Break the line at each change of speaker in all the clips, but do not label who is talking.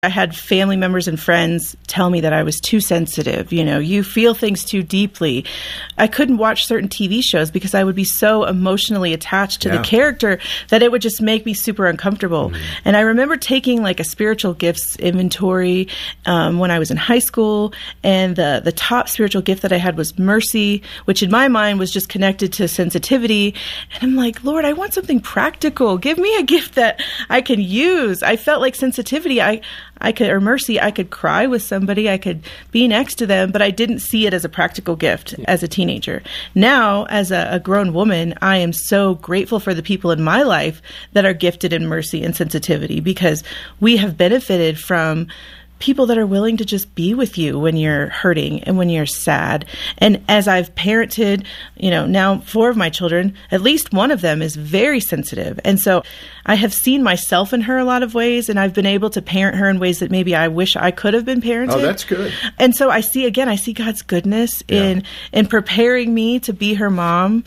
I had family members and friends tell me that I was too sensitive. You feel things too deeply. I couldn't watch certain TV shows because I would be so emotionally attached to the character that it would just make me super uncomfortable. Mm-hmm. And I remember taking like a spiritual gifts inventory when I was in high school. And the top spiritual gift that I had was mercy, which in my mind was just connected to sensitivity. And I'm like, Lord, I want something practical. Give me a gift that I can use. I felt like sensitivity, mercy, I could cry with somebody, I could be next to them, but I didn't see it as a practical gift as a teenager. Now, as a grown woman, I am so grateful for the people in my life that are gifted in mercy and sensitivity, because we have benefited from people that are willing to just be with you when you're hurting and when you're sad. And as I've parented, now 4 of my children, at least one of them is very sensitive. And so I have seen myself in her a lot of ways, and I've been able to parent her in ways that maybe I wish I could have been parented.
Oh, that's good.
And so I see God's goodness in preparing me to be her mom.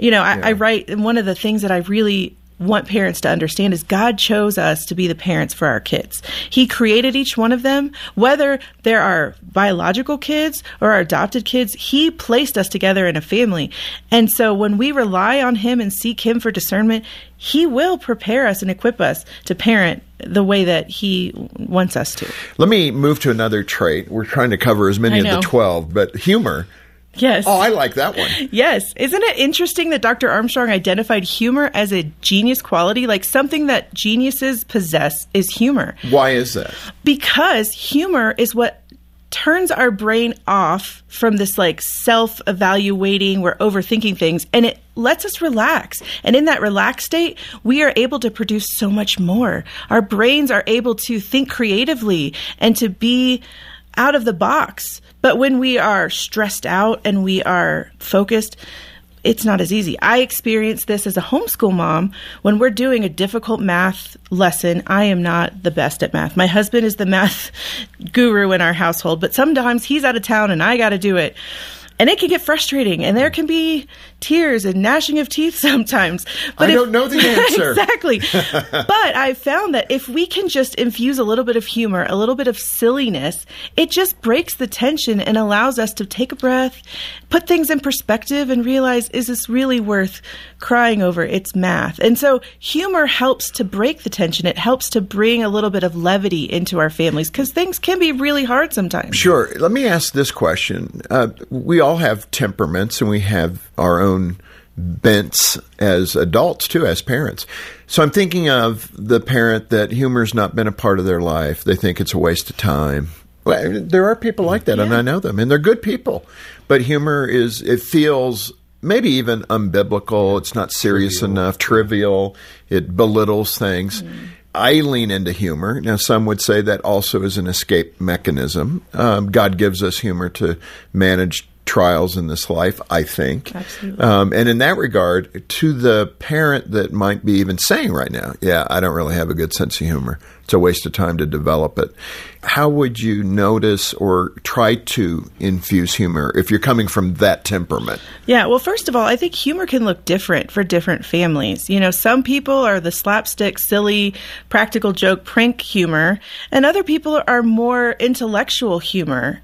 I write, and one of the things that I really want parents to understand is God chose us to be the parents for our kids. He created each one of them, whether they're our biological kids or our adopted kids. He placed us together in a family. And so when we rely on Him and seek Him for discernment, He will prepare us and equip us to parent the way that He wants us to.
Let me move to another trait. We're trying to cover as many of the 12, but humor.
Yes.
Oh, I like that one.
Yes. Isn't it interesting that Dr. Armstrong identified humor as a genius quality? Like something that geniuses possess is humor.
Why is that?
Because humor is what turns our brain off from this like self-evaluating, we're overthinking things, and it lets us relax. And in that relaxed state, we are able to produce so much more. Our brains are able to think creatively and to be out of the box. But when we are stressed out and we are focused, it's not as easy. I experienced this as a homeschool mom. When we're doing a difficult math lesson, I am not the best at math. My husband is the math guru in our household, but sometimes he's out of town and I got to do it. And it can get frustrating, and there can be tears and gnashing of teeth sometimes.
But I don't know the answer.
Exactly. But I found that if we can just infuse a little bit of humor, a little bit of silliness, it just breaks the tension and allows us to take a breath, put things in perspective, and realize, is this really worth crying over? It's math. And so humor helps to break the tension. It helps to bring a little bit of levity into our families, because things can be really hard sometimes.
Sure. Let me ask this question. We all have temperaments, and we have our own bents as adults too, as parents. So I'm thinking of the parent that humor's not been a part of their life. They think it's a waste of time. Well, there are people like that, and I know them, and they're good people. But humor it feels maybe even unbiblical. It's not serious enough, trivial. It belittles things. I lean into humor. Now, some would say that also is an escape mechanism. God gives us humor to manage trials in this life, I think.
Absolutely.
And in that regard, to the parent that might be even saying right now, I don't really have a good sense of humor. It's a waste of time to develop it. How would you notice or try to infuse humor if you're coming from that temperament?
Yeah, well, first of all, I think humor can look different for different families. Some people are the slapstick, silly, practical joke, prank humor, and other people are more intellectual humor,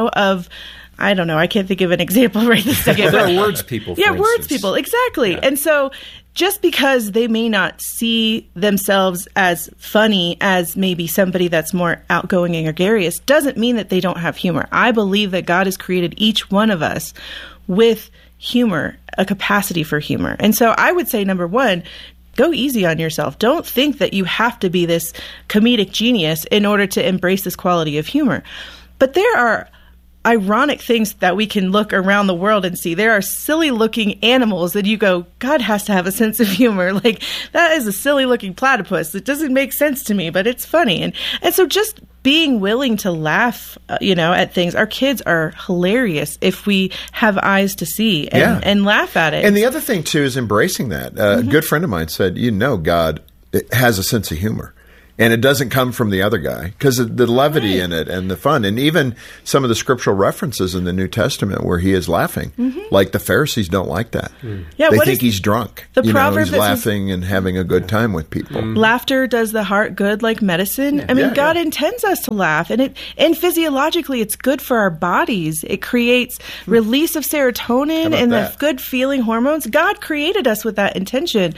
I don't know. I can't think of an example right this second.
There are words people, for instance.
Words people. Exactly. Yeah. And so just because they may not see themselves as funny as maybe somebody that's more outgoing and gregarious doesn't mean that they don't have humor. I believe that God has created each one of us with humor, a capacity for humor. And so I would say, number one, go easy on yourself. Don't think that you have to be this comedic genius in order to embrace this quality of humor. But there are ironic things that we can look around the world and see. There are silly looking animals that you go, God has to have a sense of humor. Like, that is a silly looking platypus. It doesn't make sense to me, but it's funny. And so just being willing to laugh, at things. Our kids are hilarious if we have eyes to see and laugh at it.
And the other thing too is embracing that. A good friend of mine said, God has a sense of humor. And it doesn't come from the other guy because of the levity in it and the fun. And even some of the scriptural references in the New Testament where he is laughing, like the Pharisees don't like that.
Yeah,
they think he's drunk.
The proverb
he's laughing and having a good time with people.
Laughter does the heart good like medicine. Yeah. I mean, God intends us to laugh. And physiologically, it's good for our bodies. It creates release of serotonin and the good feeling hormones. God created us with that intention.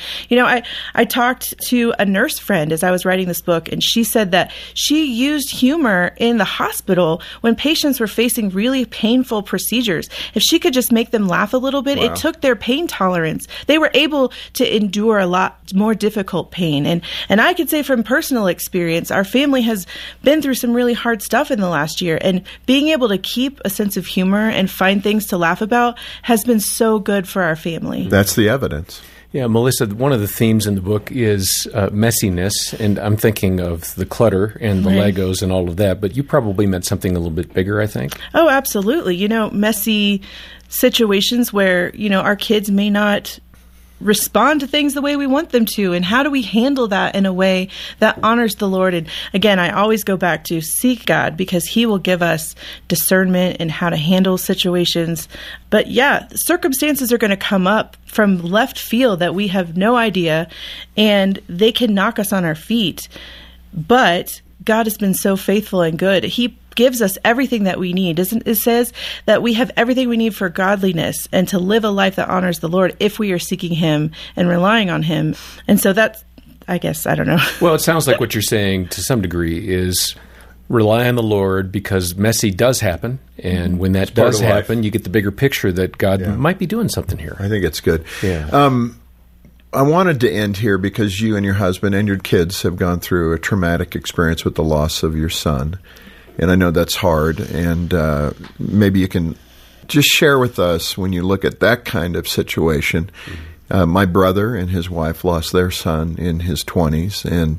I talked to a nurse friend as I was writing this book, and she said that she used humor in the hospital when patients were facing really painful procedures. If she could just make them laugh a little bit, it took their pain tolerance. They were able to endure a lot more difficult pain. And I could say from personal experience, our family has been through some really hard stuff in the last year, and being able to keep a sense of humor and find things to laugh about has been so good for our family.
That's the evidence.
Yeah, Melissa, one of the themes in the book is messiness, and I'm thinking of the clutter and the Legos and all of that, but you probably meant something a little bit bigger, I think.
Oh, absolutely. Messy situations where, our kids may not respond to things the way we want them to, and how do we handle that in a way that honors the Lord? And again, I always go back to seek God, because he will give us discernment in how to handle situations. But yeah, circumstances are going to come up from left field that we have no idea, and they can knock us on our feet. But God has been so faithful and good. He gives us everything that we need. It says that we have everything we need for godliness and to live a life that honors the Lord if we are seeking him and relying on him. And so that's, I guess, I don't know.
Well, it sounds like what you're saying to some degree is rely on the Lord, because messy does happen. And when that does happen, you get the bigger picture that God might be doing something here.
I think it's good.
Yeah.
I wanted to end here because you and your husband and your kids have gone through a traumatic experience with the loss of your son. And I know that's hard, and maybe you can just share with us when you look at that kind of situation. My brother and his wife lost their son in his 20s, and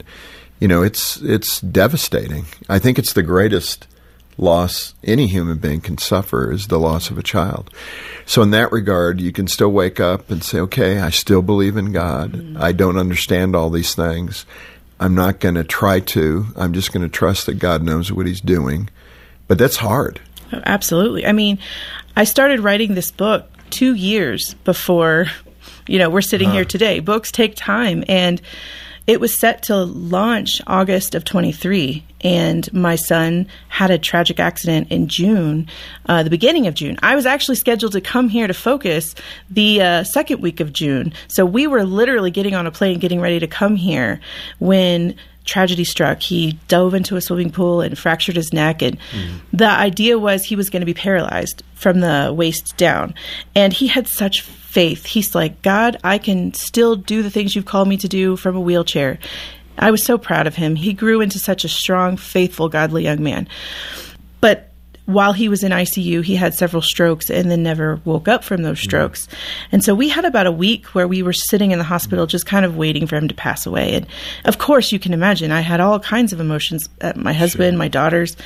it's devastating. I think it's the greatest loss any human being can suffer, is the loss of a child. So in that regard, you can still wake up and say, okay, I still believe in God. I don't understand all these things. I'm not going to try to. I'm just going to trust that God knows what he's doing. But that's hard.
Absolutely. I mean, I started writing this book 2 years before, we're sitting here today. Books take time. And it was set to launch August of 23, and my son had a tragic accident in June, the beginning of June. I was actually scheduled to come here to Focus the second week of June. So we were literally getting on a plane, getting ready to come here when tragedy struck. He dove into a swimming pool and fractured his neck. And the idea was he was going to be paralyzed from the waist down. And he had such faith. He's like, God, I can still do the things you've called me to do from a wheelchair. I was so proud of him. He grew into such a strong, faithful, godly young man. But while he was in ICU, he had several strokes and then never woke up from those strokes. And so we had about a week where we were sitting in the hospital just kind of waiting for him to pass away. And of course, you can imagine, I had all kinds of emotions at my husband, my daughters.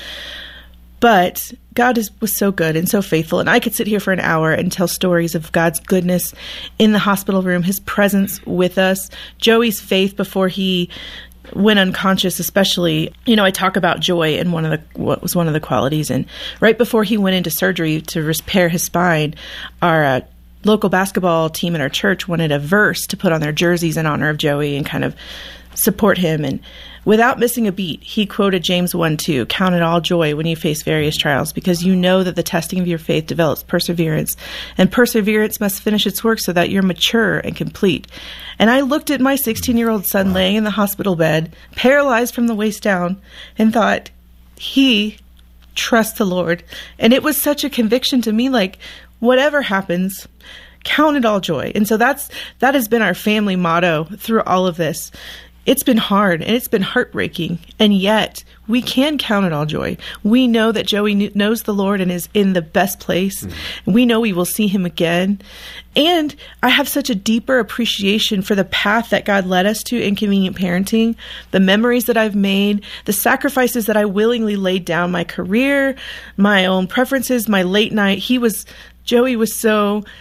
But God was so good and so faithful. And I could sit here for an hour and tell stories of God's goodness in the hospital room, his presence with us, Joey's faith before he went unconscious, especially. I talk about joy in what was one of the qualities. And right before he went into surgery to repair his spine, our local basketball team at our church wanted a verse to put on their jerseys in honor of Joey and kind of support him. And without missing a beat, he quoted James 1:2, "Count it all joy when you face various trials, because you know that the testing of your faith develops perseverance, and perseverance must finish its work so that you're mature and complete." And I looked at my 16-year-old son laying in the hospital bed, paralyzed from the waist down, and thought, he trusts the Lord. And it was such a conviction to me, like, whatever happens, count it all joy. And so that has been our family motto through all of this. It's been hard and it's been heartbreaking, and yet we can count it all joy. We know that Joey knows the Lord and is in the best place. We know we will see him again. And I have such a deeper appreciation for the path that God led us to in Convenient Parenting, the memories that I've made, the sacrifices that I willingly laid down, my career, my own preferences, my late night. Joey was so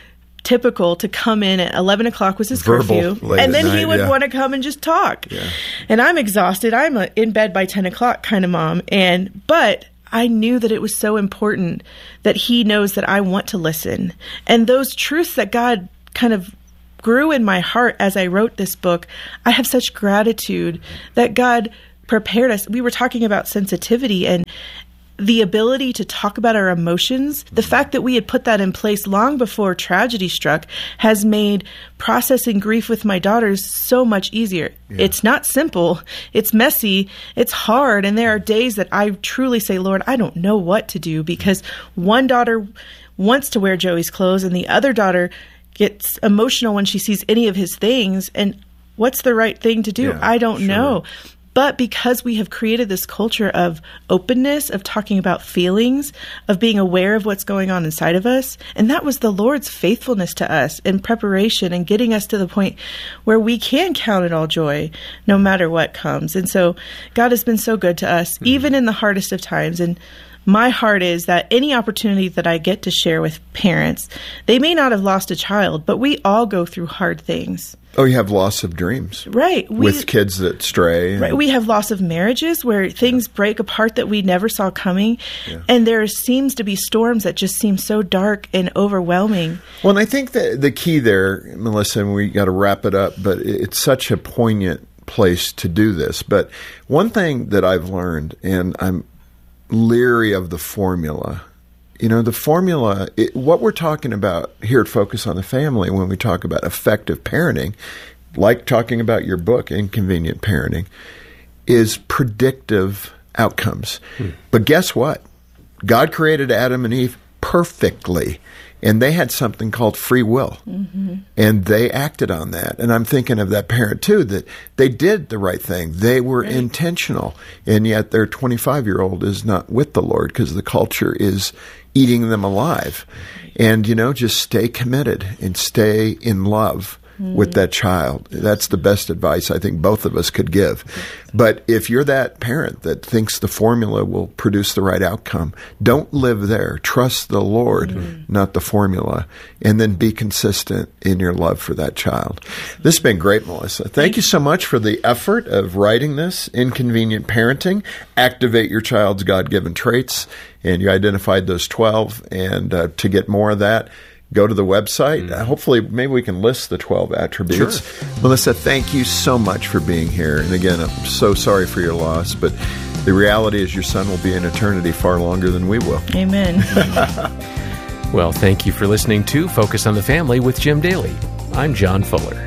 typical to come in at 11 o'clock was his curfew. And then he would want to come and just talk. Yeah. And I'm exhausted. I'm in bed by 10 o'clock kind of mom. But I knew that it was so important that he knows that I want to listen. And those truths that God kind of grew in my heart as I wrote this book, I have such gratitude that God prepared us. We were talking about sensitivity and the ability to talk about our emotions. The fact that we had put that in place long before tragedy struck has made processing grief with my daughters so much easier. Yeah. It's not simple. It's messy. It's hard. And there are days that I truly say, Lord, I don't know what to do, because one daughter wants to wear Joey's clothes and the other daughter gets emotional when she sees any of his things. And what's the right thing to do? I don't know. But because we have created this culture of openness, of talking about feelings, of being aware of what's going on inside of us, and that was the Lord's faithfulness to us in preparation and getting us to the point where we can count it all joy no matter what comes. And so God has been so good to us, even in the hardest of times. And my heart is that any opportunity that I get to share with parents, they may not have lost a child, but we all go through hard things.
Oh, you have loss of dreams.
Right.
With kids that stray.
Right. We have loss of marriages where things break apart that we never saw coming. Yeah. And there seems to be storms that just seem so dark and overwhelming.
Well, and I think that the key there, Melissa, and we got to wrap it up, but it's such a poignant place to do this. But one thing that I've learned, and I'm leery of the formula. You know, the formula, what we're talking about here at Focus on the Family when we talk about effective parenting, like talking about your book, Inconvenient Parenting, is predictive outcomes. But guess what? God created Adam and Eve perfectly, and they had something called free will, and they acted on that. And I'm thinking of that parent, too, that they did the right thing. They were intentional, and yet their 25-year-old is not with the Lord because the culture is eating them alive. And, you know, just stay committed and stay in love with that child. That's the best advice I think both of us could give. But if you're that parent that thinks the formula will produce the right outcome, don't live there. Trust the Lord, not the formula, and then be consistent in your love for that child. This has been great, Melissa. Thank you so much for the effort of writing this, Inconvenient Parenting. Activate your child's God-given traits, and you identified those 12, and to get more of that, go to the website. Hopefully, maybe we can list the 12 attributes. Sure. Melissa, thank you so much for being here. And again, I'm so sorry for your loss, but the reality is your son will be in eternity far longer than we will.
Amen.
Well, thank you for listening to Focus on the Family with Jim Daly. I'm John Fuller.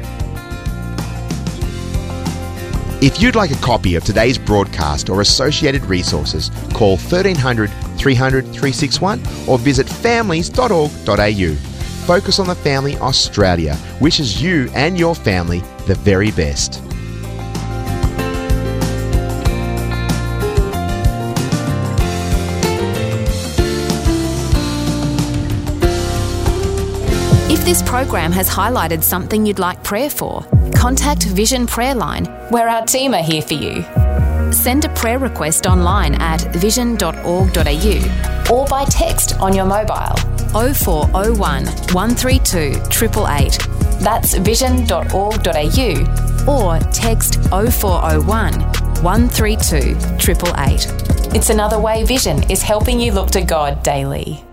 If you'd like a copy of today's broadcast or associated resources, call 1300 300 361 or visit families.org.au. Focus on the Family Australia wishes you and your family the very best.
If this program has highlighted something you'd like prayer for, contact Vision Prayer Line, where our team are here for you. Send a prayer request online at vision.org.au or by text on your mobile 0401 132 888. That's vision.org.au or text 0401 132 888. It's another way Vision is helping you look to God daily.